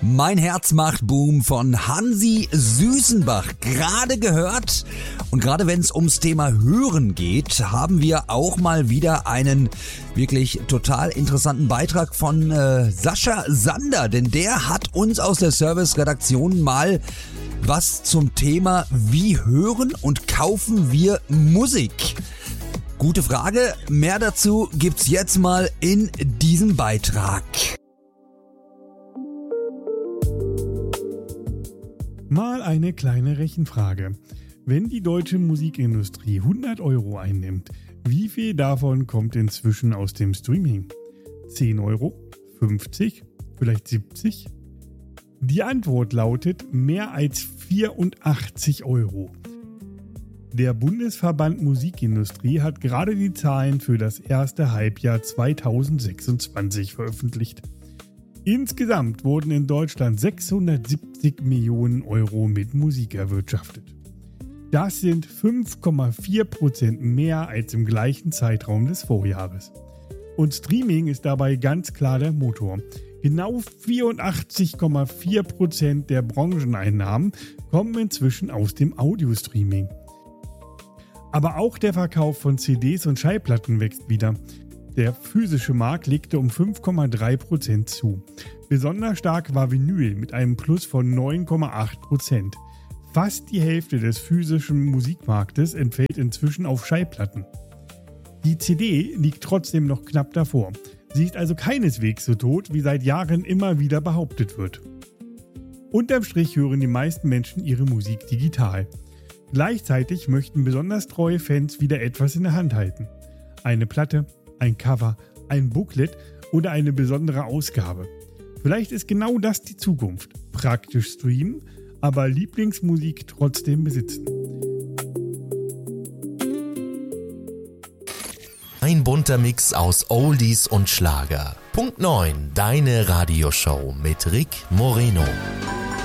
Mein Herz macht Boom von Hansi Süßenbach gerade gehört. Und gerade wenn es ums Thema Hören geht, haben wir auch mal wieder einen wirklich total interessanten Beitrag von Sascha Sander. Denn der hat uns aus der Service-Redaktion mal was zum Thema wie hören und kaufen wir Musik. Gute Frage, mehr dazu gibt's jetzt mal in diesem Beitrag. Mal eine kleine Rechenfrage. Wenn die deutsche Musikindustrie 100 € einnimmt, wie viel davon kommt inzwischen aus dem Streaming? 10 €? 50? Vielleicht 70? Die Antwort lautet mehr als 84 €. Der Bundesverband Musikindustrie hat gerade die Zahlen für das erste Halbjahr 2026 veröffentlicht. Insgesamt wurden in Deutschland 670 Millionen € mit Musik erwirtschaftet. Das sind 5,4% mehr als im gleichen Zeitraum des Vorjahres. Und Streaming ist dabei ganz klar der Motor. Genau 84,4% der Brancheneinnahmen kommen inzwischen aus dem Audiostreaming. Aber auch der Verkauf von CDs und Schallplatten wächst wieder. Der physische Markt legte um 5,3% zu. Besonders stark war Vinyl mit einem Plus von 9,8%. Fast die Hälfte des physischen Musikmarktes entfällt inzwischen auf Schallplatten. Die CD liegt trotzdem noch knapp davor. Sie ist also keineswegs so tot, wie seit Jahren immer wieder behauptet wird. Unterm Strich hören die meisten Menschen ihre Musik digital. Gleichzeitig möchten besonders treue Fans wieder etwas in der Hand halten. Eine Platte, ein Cover, ein Booklet oder eine besondere Ausgabe. Vielleicht ist genau das die Zukunft. Praktisch streamen, aber Lieblingsmusik trotzdem besitzen. Ein bunter Mix aus Oldies und Schlager. Punkt 9, deine Radioshow mit Rick Moreno.